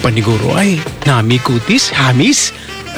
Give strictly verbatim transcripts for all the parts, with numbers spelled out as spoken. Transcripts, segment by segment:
paniguro ay nami kutis, hamis.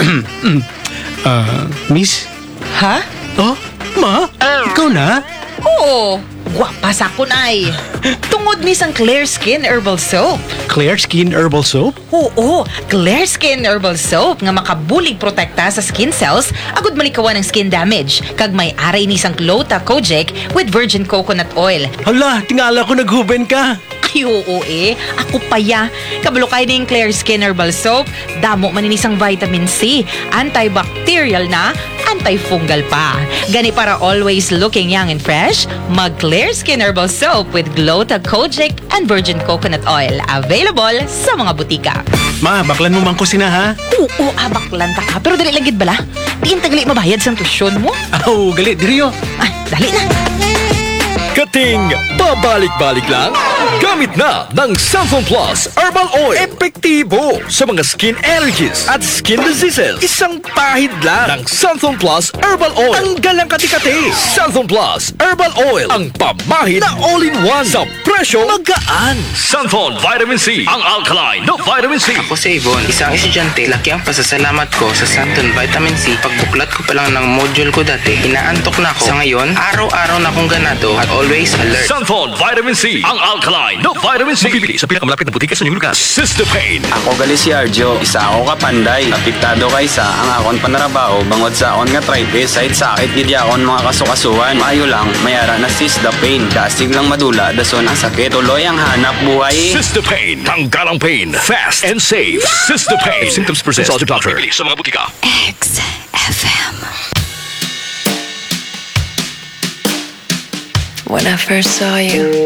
Ah, miss? Ha? Oh, ma? Ikaw na? Oo, gwapa sa kun ay. Tungod ni sang Clear Skin Herbal Soap. Clear Skin Herbal Soap? Oo, Clear Skin Herbal Soap nga makabulig protekta sa skin cells agud malikawan ng skin damage kag may aray ni sang Clota Kojic with virgin coconut oil. Hala, tingala ko naghuben ka. Ay oo eh, ako pa ya. Kabalo kay ning Clear Skin Herbal Soap, damo man ini sang vitamin C, antibacterial na, antifungal pa. Gani para always looking young and fresh, mag Clear Skin Herbal Soap with Glota Kojic and virgin coconut oil. Available sa mga butika. Ma, baklan mo man ko sina ha? Oo, abak lang ta ka. Pero dali lagid bala. Diin tagali mabayad sa tusyon mo. Aw, gali, diriyo. Ah, dali na. Kating babalik-balik lang? Gamit na ng Santhon Plus Herbal Oil. Epektibo sa mga skin allergies at skin diseases. Isang pahid lang ng Santhon Plus Herbal Oil. Tanggal ang kati-kati. Santhon Plus Herbal Oil. Ang pamahid na all-in-one sa presyo magaan. Santhon Vitamin C. Ang alkaline na vitamin C. Ako si Yvonne, isang estudyante. Laki ang pasasalamat ko sa Santon Vitamin C. Pagbuklat ko pa lang ng module ko dati, inaantok na ako. Sa ngayon, araw-araw na akong ganado at always alert. Santhon Vitamin C. Ang alkaline na vitamin C. Mabibili sa pinakamalapit na butika sa inyong lugar. Sister Pain. Ako gali si Arjo, isa ako kapanday. Apektado kaysa ang akon panarabaho bangod sa akon nga arthritis. Side sakit gid akon mga kasukasuan. Maayo lang, mayara na sis the pain. Dasig lang madula, dason ang sakit. Tuloy ang hanap buhay. Sister Pain. Tanggal ang pain. Fast and safe. Sister Pain. If symptoms persist, consult your doctor. Mabibili sa mga butika. X F M. When I first saw you